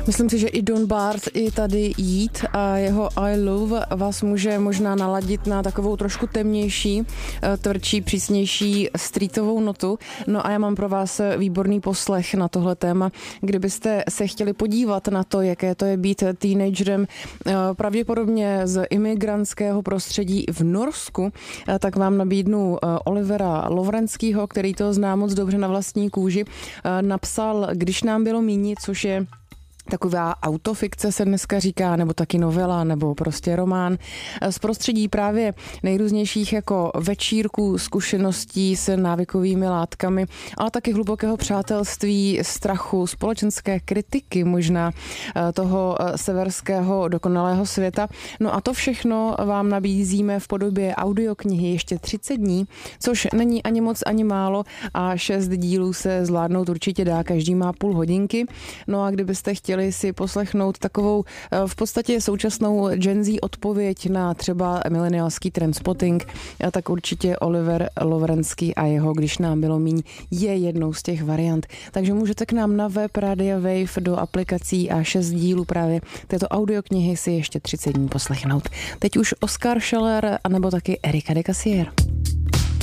Myslím si, že i Don Bart i tady jít a jeho I Love vás může možná naladit na takovou trošku temnější, tvrdší, přísnější streetovou notu. No a já mám pro vás výborný poslech na tohle téma. Kdybyste se chtěli podívat na to, jaké to je být teenagerem pravděpodobně z imigrantského prostředí v Norsku, tak vám nabídnu Olivera Lovrenského, který to zná moc dobře na vlastní kůži. Napsal Když nám bylo míni, což je taková autofikce se dneska říká, nebo taky novela, nebo prostě román z prostředí právě nejrůznějších jako večírků, zkušeností s návykovými látkami, ale taky hlubokého přátelství, strachu, společenské kritiky možná toho severského dokonalého světa. No a to všechno vám nabízíme v podobě audioknihy ještě 30 dní, což není ani moc, ani málo a 6 dílů se zvládnout určitě dá, každý má půl hodinky. No a kdybyste chtěli si poslechnout takovou v podstatě současnou Gen Z odpověď na třeba milenialský trendspotting, tak určitě Oliver Lovrenský a jeho Když nám bylo míň je jednou z těch variant. Takže můžete k nám na web Radio Wave do aplikací a 6 dílů právě této audioknihy si ještě 30 dní poslechnout. Teď už Oscar Scheller anebo taky Erika de Casier.